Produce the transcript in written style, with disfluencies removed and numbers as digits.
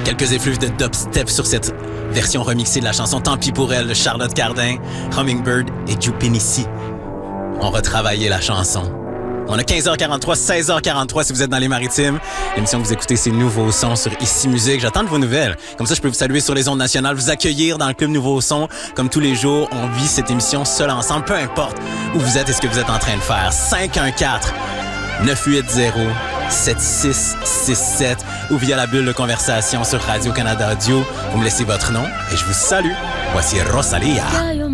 Quelques effluves de dubstep sur cette version remixée de la chanson Tant pis pour elle de Charlotte Cardin, Hummingbird et Jupinissi ont retravaillé la chanson. On a 15h43, 16h43 si vous êtes dans les Maritimes. L'émission que vous écoutez, c'est Nouveau Son sur Ici Musique. J'attends de vos nouvelles. Comme ça, je peux vous saluer sur les ondes nationales, vous accueillir dans le club Nouveau Son. Comme tous les jours, on vit cette émission seul ensemble, peu importe où vous êtes et ce que vous êtes en train de faire. 514-980-7667 ou via la bulle de conversation sur Radio-Canada Audio. Vous me laissez votre nom et je vous salue. Voici Rosalia.